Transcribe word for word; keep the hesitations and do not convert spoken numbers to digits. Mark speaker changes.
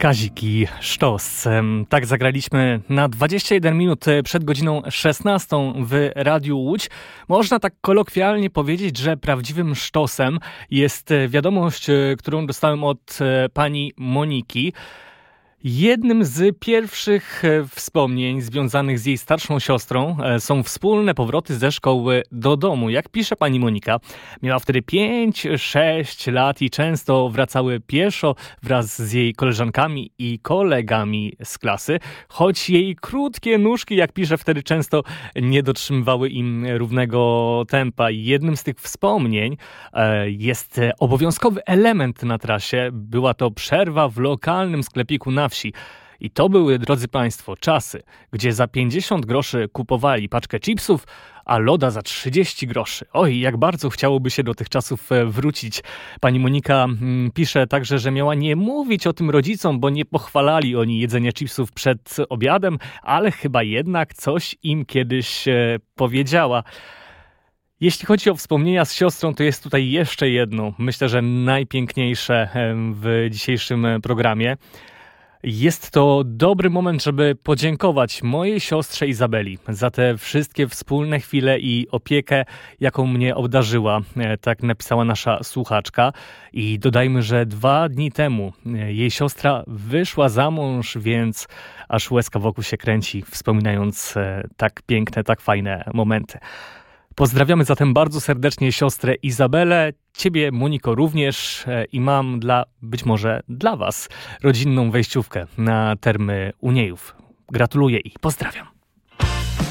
Speaker 1: Kazik i Sztos. Tak zagraliśmy na dwadzieścia jeden minut przed godziną szesnastą w Radiu Łódź. Można tak kolokwialnie powiedzieć, że prawdziwym sztosem jest wiadomość, którą dostałem od pani Moniki. Jednym z pierwszych wspomnień związanych z jej starszą siostrą są wspólne powroty ze szkoły do domu. Jak pisze pani Monika, miała wtedy pięć sześć lat i często wracały pieszo wraz z jej koleżankami i kolegami z klasy, choć jej krótkie nóżki, jak pisze, wtedy często nie dotrzymywały im równego tempa. Jednym z tych wspomnień jest obowiązkowy element na trasie. Była to przerwa w lokalnym sklepiku na wsi. I to były, drodzy państwo, czasy, gdzie za pięćdziesiąt groszy kupowali paczkę chipsów, a loda za trzydzieści groszy. Oj, jak bardzo chciałoby się do tych czasów wrócić. Pani Monika mm, pisze także, że miała nie mówić o tym rodzicom, bo nie pochwalali oni jedzenia chipsów przed obiadem, ale chyba jednak coś im kiedyś e, powiedziała. Jeśli chodzi o wspomnienia z siostrą, to jest tutaj jeszcze jedno, myślę, że najpiękniejsze w dzisiejszym programie. Jest to dobry moment, żeby podziękować mojej siostrze Izabeli za te wszystkie wspólne chwile i opiekę, jaką mnie obdarzyła. Tak napisała nasza słuchaczka. I dodajmy, że dwa dni temu jej siostra wyszła za mąż, więc aż łezka wokół się kręci, wspominając tak piękne, tak fajne momenty. Pozdrawiamy zatem bardzo serdecznie siostrę Izabelę, ciebie, Moniko, również i mam dla, być może dla was, rodzinną wejściówkę na termy Uniejów. Gratuluję i pozdrawiam.